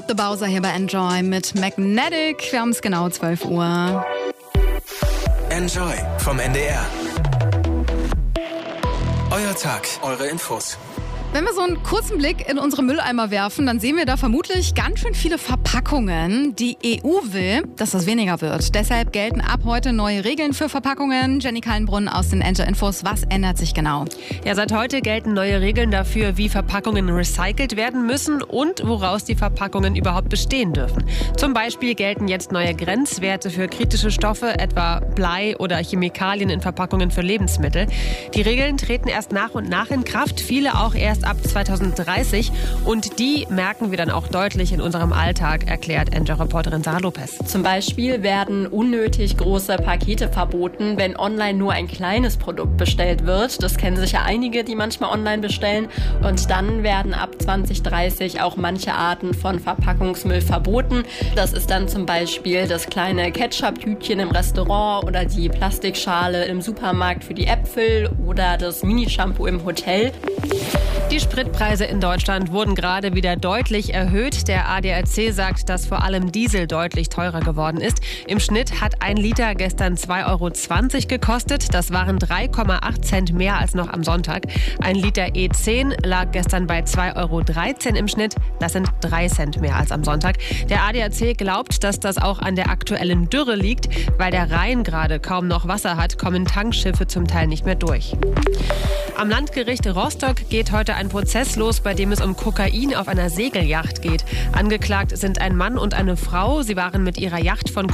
The Bowser hier bei Enjoy mit Magnetic. Wir haben es genau 12 Uhr. Enjoy vom NDR. Euer Tag, eure Infos. Wenn wir so einen kurzen Blick in unsere Mülleimer werfen, dann sehen wir da vermutlich ganz schön viele Verpackungen. Die EU will, dass das weniger wird. Deshalb gelten ab heute neue Regeln für Verpackungen. Jenny Kallenbrunn aus den Enjoy Infos. Was ändert sich genau? Ja, seit heute gelten neue Regeln dafür, wie Verpackungen recycelt werden müssen und woraus die Verpackungen überhaupt bestehen dürfen. Zum Beispiel gelten jetzt neue Grenzwerte für kritische Stoffe, etwa Blei oder Chemikalien in Verpackungen für Lebensmittel. Die Regeln treten erst nach und nach in Kraft, viele auch erst ab 2030. Und die merken wir dann auch deutlich in unserem Alltag, erklärt Enjoy-Reporterin Sarah Lopez. Zum Beispiel werden unnötig große Pakete verboten, wenn online nur ein kleines Produkt bestellt wird. Das kennen sicher einige, die manchmal online bestellen. Und dann werden ab 2030 auch manche Arten von Verpackungsmüll verboten. Das ist dann zum Beispiel das kleine Ketchup-Tütchen im Restaurant oder die Plastikschale im Supermarkt für die Äpfel oder das Mini-Shampoo im Hotel. Die Spritpreise in Deutschland wurden gerade wieder deutlich erhöht. Der ADAC sagt, dass vor allem Diesel deutlich teurer geworden ist. Im Schnitt hat ein Liter gestern 2,20 € gekostet. Das waren 3,8 Cent mehr als noch am Sonntag. Ein Liter E10 lag gestern bei 2,13 € im Schnitt. Das sind 3 Cent mehr als am Sonntag. Der ADAC glaubt, dass das auch an der aktuellen Dürre liegt. Weil der Rhein gerade kaum noch Wasser hat, kommen Tankschiffe zum Teil nicht mehr durch. Am Landgericht Rostock geht heute ein Prozess los, bei dem es um Kokain auf einer Segelyacht geht. Angeklagt sind ein Mann und eine Frau. Sie waren mit ihrer Yacht von